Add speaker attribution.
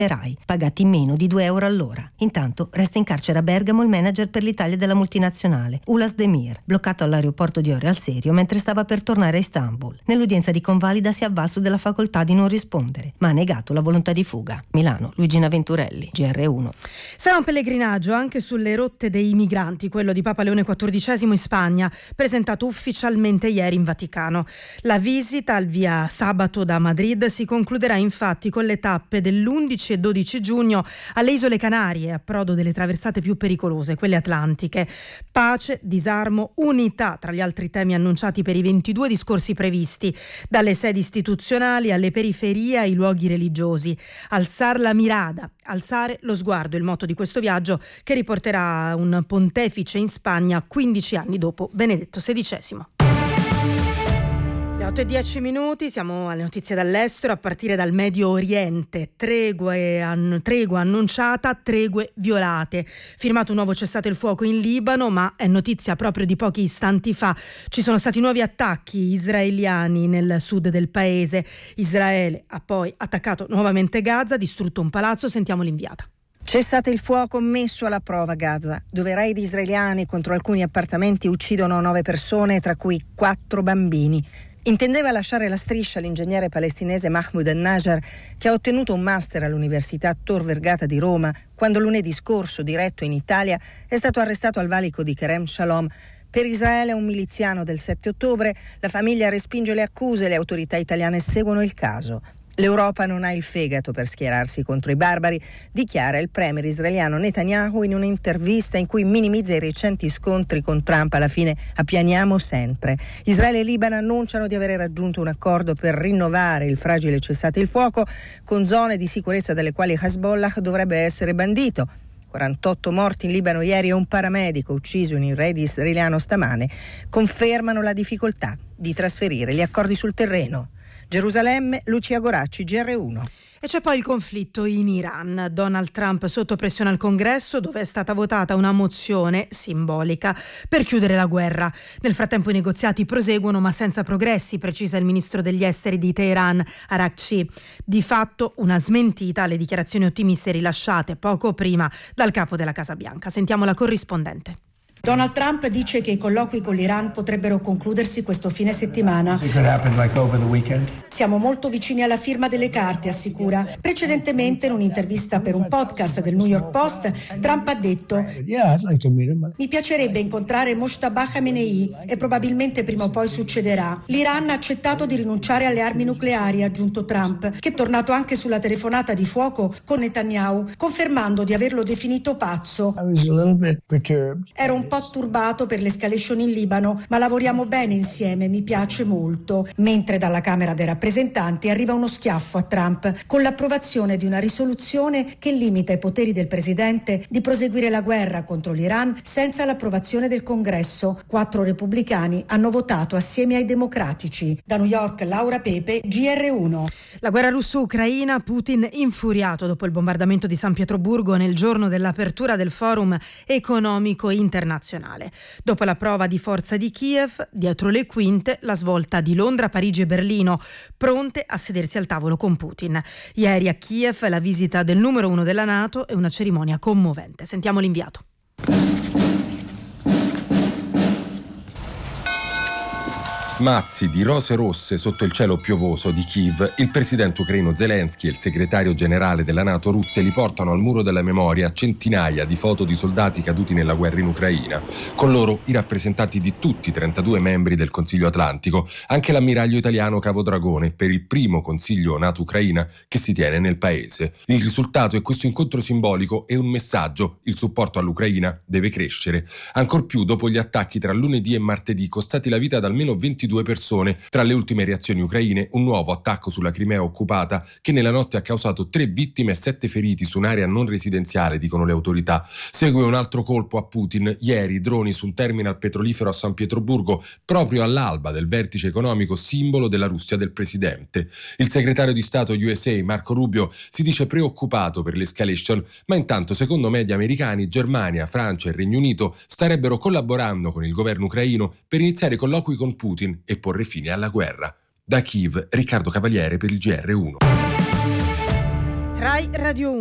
Speaker 1: Rai, pagati meno di 2 euro all'ora. Intanto resta in carcere a Bergamo il manager per l'Italia della multinazionale, Ulas Demir, bloccato all'aeroporto di Orio al Serio mentre stava per tornare a Istanbul. Nell'udienza di convalida si è avvalso della facoltà di non rispondere, ma ha negato la volontà di fuga. Milano, Luigina Venturelli, GR1.
Speaker 2: Sarà un pellegrinaggio anche sulle rotte dei migranti, quello di Papa Leone XIV in Spagna, presentato ufficialmente ieri in Vaticano. La visita al via Sabato da Madrid si concluderà infatti con le tappe dell'11 e 12 giugno alle Isole Canarie, approdo delle traversate più pericolose, quelle atlantiche. Pace, disarmo, unità tra gli altri temi annunciati per i 22 discorsi previsti, dalle sedi istituzionali alle periferie ai luoghi religiosi. Alzar la mirada, alzare lo sguardo, il motto di questo viaggio che riporterà un pontefice in Spagna 15 anni dopo Benedetto XVI. Le 8:10, siamo alle notizie dall'estero, a partire dal Medio Oriente. Tregua annunciata, tregue violate. Firmato un nuovo cessate il fuoco in Libano, ma è notizia proprio di pochi istanti fa. Ci sono stati nuovi attacchi israeliani nel sud del paese. Israele ha poi attaccato nuovamente Gaza, distrutto un palazzo. Sentiamo l'inviata.
Speaker 3: Cessate il fuoco messo alla prova a Gaza, dove raid israeliani contro alcuni appartamenti uccidono 9 persone, tra cui 4 bambini. Intendeva lasciare la striscia l'ingegnere palestinese Mahmoud al-Najjar, che ha ottenuto un master all'Università Tor Vergata di Roma, quando lunedì scorso, diretto in Italia, è stato arrestato al valico di Kerem Shalom. Per Israele è un miliziano del 7 ottobre, la famiglia respinge le accuse, le autorità italiane seguono il caso. L'Europa non ha il fegato per schierarsi contro i barbari, dichiara il premier israeliano Netanyahu in un'intervista in cui minimizza i recenti scontri con Trump. Alla fine appianiamo sempre. Israele e Libano annunciano di avere raggiunto un accordo per rinnovare il fragile cessate il fuoco con zone di sicurezza dalle quali Hezbollah dovrebbe essere bandito. 48 morti in Libano ieri e un paramedico ucciso in un raid israeliano stamane confermano la difficoltà di trasferire gli accordi sul terreno. Gerusalemme, Lucia Goracci, GR1.
Speaker 2: E c'è poi il conflitto in Iran. Donald Trump sotto pressione al Congresso, dove è stata votata una mozione simbolica per chiudere la guerra. Nel frattempo i negoziati proseguono ma senza progressi, precisa il ministro degli esteri di Teheran, Arakci. Di fatto una smentita alle dichiarazioni ottimiste rilasciate poco prima dal capo della Casa Bianca. Sentiamo la corrispondente.
Speaker 4: Donald Trump dice che i colloqui con l'Iran potrebbero concludersi questo fine settimana. Siamo molto vicini alla firma delle carte, assicura. Precedentemente, in un'intervista per un podcast del New York Post, Trump ha detto: mi piacerebbe incontrare Mojtaba Khamenei e probabilmente prima o poi succederà. L'Iran ha accettato di rinunciare alle armi nucleari, ha aggiunto Trump, che è tornato anche sulla telefonata di fuoco con Netanyahu, confermando di averlo definito pazzo. Ero un po' turbato per l'escalation in Libano, ma lavoriamo bene insieme, mi piace molto. Mentre dalla Camera dei rappresentanti arriva uno schiaffo a Trump con l'approvazione di una risoluzione che limita i poteri del presidente di proseguire la guerra contro l'Iran senza l'approvazione del Congresso. 4 repubblicani hanno votato assieme ai democratici. Da New York, Laura Pepe, GR1.
Speaker 2: La guerra russo-ucraina, Putin infuriato dopo il bombardamento di San Pietroburgo nel giorno dell'apertura del forum economico internazionale. Dopo la prova di forza di Kiev, dietro le quinte la svolta di Londra, Parigi e Berlino, pronte a sedersi al tavolo con Putin. Ieri a Kiev la visita del numero 1 della NATO e una cerimonia commovente. Sentiamo l'inviato.
Speaker 5: Mazzi di rose rosse sotto il cielo piovoso di Kiev, il presidente ucraino Zelensky e il segretario generale della NATO Rutte li portano al muro della memoria centinaia di foto di soldati caduti nella guerra in Ucraina. Con loro i rappresentanti di tutti i 32 membri del Consiglio Atlantico, anche l'ammiraglio italiano Cavo Dragone per il primo Consiglio NATO-Ucraina che si tiene nel paese. Il risultato è questo incontro simbolico e un messaggio: il supporto all'Ucraina deve crescere. Ancor più dopo gli attacchi tra lunedì e martedì costati la vita ad almeno 22 persone. Tra le ultime reazioni ucraine, un nuovo attacco sulla Crimea occupata che nella notte ha causato 3 vittime e 7 feriti su un'area non residenziale, dicono le autorità. Segue un altro colpo a Putin. Ieri droni su un terminal petrolifero a San Pietroburgo, proprio all'alba del vertice economico simbolo della Russia del presidente. Il segretario di Stato USA, Marco Rubio, si dice preoccupato per l'escalation, ma intanto, secondo media americani, Germania, Francia e Regno Unito starebbero collaborando con il governo ucraino per iniziare colloqui con Putin e porre fine alla guerra. Da Kiev, Riccardo Cavaliere per il GR1.
Speaker 2: Rai Radio 1.